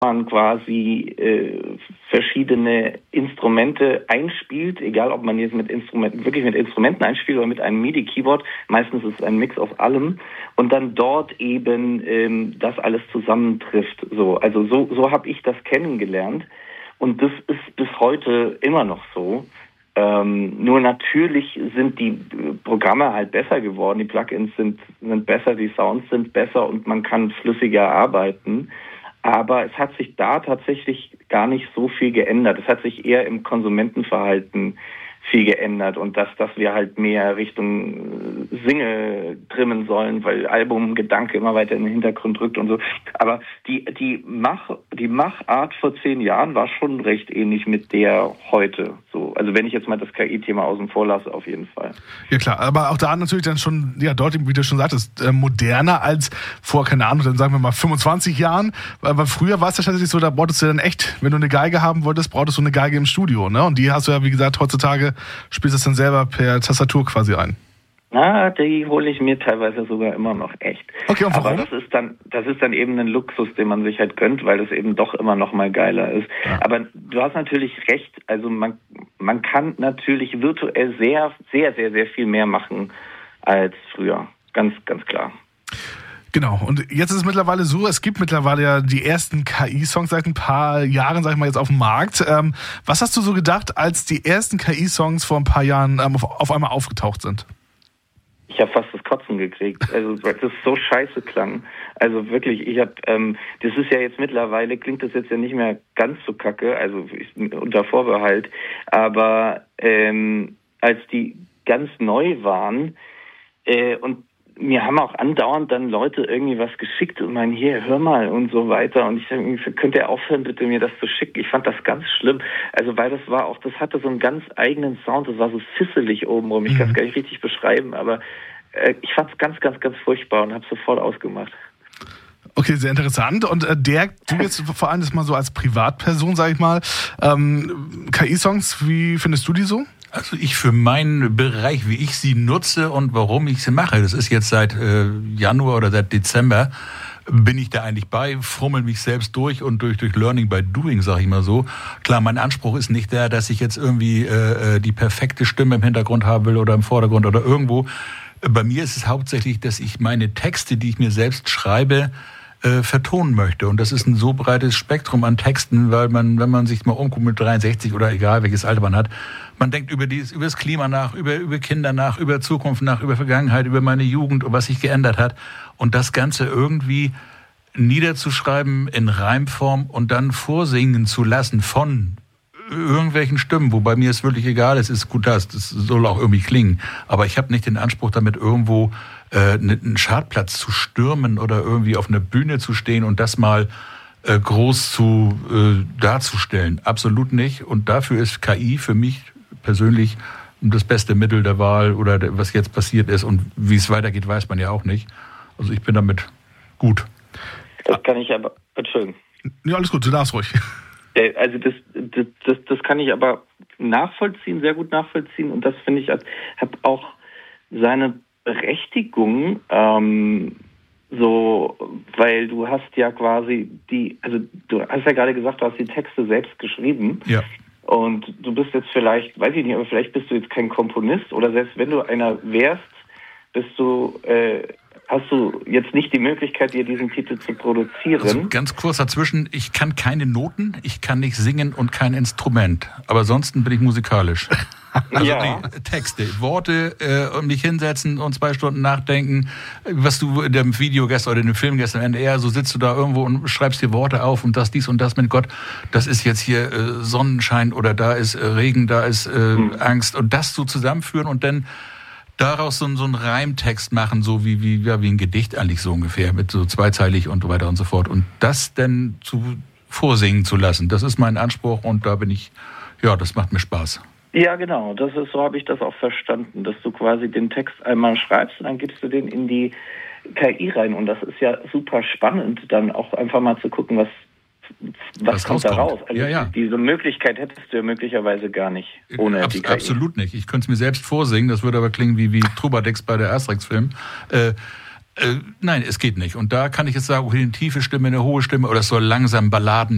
man quasi verschiedene Instrumente einspielt, egal ob man jetzt wirklich mit Instrumenten einspielt oder mit einem MIDI-Keyboard, meistens ist es ein Mix aus allem, und dann dort eben das alles zusammentrifft. Also so habe ich das kennengelernt, und das ist bis heute immer noch so. Nur natürlich sind die Programme halt besser geworden, die Plugins sind besser, die Sounds sind besser und man kann flüssiger arbeiten. Aber es hat sich da tatsächlich gar nicht so viel geändert. Es hat sich eher im Konsumentenverhalten viel geändert, und dass wir halt mehr Richtung Single trimmen sollen, weil Albumgedanke immer weiter in den Hintergrund rückt und so. Aber die Machart vor 10 Jahren war schon recht ähnlich mit der heute. So, also wenn ich jetzt mal das KI-Thema außen vor lasse, auf jeden Fall. Ja klar, aber auch da natürlich dann schon, ja, deutlich, wie du schon sagtest, moderner als vor, keine Ahnung, dann sagen wir mal 25 Jahren. Weil früher war es ja tatsächlich so, da brauchtest du dann echt, wenn du eine Geige haben wolltest, brauchtest du eine Geige im Studio, ne? Und die hast du ja, wie gesagt, heutzutage spielst du es dann selber per Tastatur quasi ein. Na, die hole ich mir teilweise sogar immer noch echt. Okay, und warum? Aber das ist dann eben ein Luxus, den man sich halt gönnt, weil es eben doch immer noch mal geiler ist. Ja. Aber du hast natürlich recht, also man kann natürlich virtuell sehr, sehr, sehr, sehr viel mehr machen als früher. Ganz, ganz klar. Genau, und jetzt ist es mittlerweile so, es gibt mittlerweile ja die ersten KI-Songs seit ein paar Jahren, sag ich mal, jetzt auf dem Markt. Was hast du so gedacht, als die ersten KI-Songs vor ein paar Jahren auf einmal aufgetaucht sind? Ich habe fast das Kotzen gekriegt, also weil das so scheiße klang. Also wirklich, das ist ja jetzt mittlerweile, klingt das jetzt ja nicht mehr ganz so kacke, also unter Vorbehalt, aber als die ganz neu waren und mir haben auch andauernd dann Leute irgendwie was geschickt und meinen, hier, hör mal und so weiter. Und ich sage, könnt ihr aufhören, bitte mir das zu schicken? Ich fand das ganz schlimm. Also, weil das hatte so einen ganz eigenen Sound. Das war so fisselig obenrum. Ich kann es gar nicht richtig beschreiben, aber ich fand es ganz, ganz, ganz furchtbar und habe sofort ausgemacht. Okay, sehr interessant. Und du jetzt vor allem das mal so als Privatperson, sag ich mal, KI-Songs, wie findest du die so? Also ich für meinen Bereich, wie ich sie nutze und warum ich sie mache, das ist jetzt seit Januar oder seit Dezember, bin ich da eigentlich bei, frummel mich selbst durch und durch Learning by Doing, sag ich mal so. Klar, mein Anspruch ist nicht der, dass ich jetzt irgendwie die perfekte Stimme im Hintergrund haben will oder im Vordergrund oder irgendwo. Bei mir ist es hauptsächlich, dass ich meine Texte, die ich mir selbst schreibe, vertonen möchte. Und das ist ein so breites Spektrum an Texten, weil man, wenn man sich mal umguckt mit 63 oder egal welches Alter man hat, man denkt über das Klima nach, über Kinder nach, über Zukunft nach, über Vergangenheit, über meine Jugend und was sich geändert hat. Und das Ganze irgendwie niederzuschreiben in Reimform und dann vorsingen zu lassen von irgendwelchen Stimmen, wobei mir es wirklich egal ist, ist gut das soll auch irgendwie klingen. Aber ich habe nicht den Anspruch, damit irgendwo einen Chartplatz zu stürmen oder irgendwie auf einer Bühne zu stehen und das mal groß darzustellen. Absolut nicht. Und dafür ist KI für mich persönlich das beste Mittel der Wahl oder was jetzt passiert ist. Und wie es weitergeht, weiß man ja auch nicht. Also ich bin damit gut. Das kann ich aber... Entschuldigung. Ja, alles gut, du darfst ruhig. Also das kann ich aber nachvollziehen, sehr gut nachvollziehen. Und das, finde ich, hat auch seine Berechtigung, weil du hast ja quasi du hast ja gerade gesagt, du hast die Texte selbst geschrieben. Ja. Und du bist jetzt vielleicht, weiß ich nicht, aber vielleicht bist du jetzt kein Komponist oder selbst wenn du einer wärst, hast du jetzt nicht die Möglichkeit, dir diesen Titel zu produzieren. Also ganz kurz dazwischen, ich kann keine Noten, ich kann nicht singen und kein Instrument. Aber ansonsten bin ich musikalisch. Also ja. Texte, Worte, mich hinsetzen und 2 Stunden nachdenken, was du in dem Video gestern oder in dem Film gestern NDR, so sitzt du da irgendwo und schreibst dir Worte auf und dies und das mit Gott, das ist jetzt hier Sonnenschein oder da ist Regen, da ist Angst und das so zusammenführen und dann daraus so einen Reimtext machen, so wie ein Gedicht eigentlich so ungefähr, mit so zweizeilig und so weiter und so fort. Und das dann vorsingen zu lassen, das ist mein Anspruch und da bin ich, ja, das macht mir Spaß. Ja, genau, so habe ich das auch verstanden, dass du quasi den Text einmal schreibst und dann gibst du den in die KI rein. Und das ist ja super spannend, dann auch einfach mal zu gucken, was kommt da raus. Also ja. Diese Möglichkeit hättest du ja möglicherweise gar nicht ohne die KI. Absolut nicht. Ich könnte es mir selbst vorsingen, das würde aber klingen wie Trubadix bei der Asterix-Film. Nein, es geht nicht. Und da kann ich jetzt sagen, okay, eine tiefe Stimme, eine hohe Stimme oder es soll langsam Balladen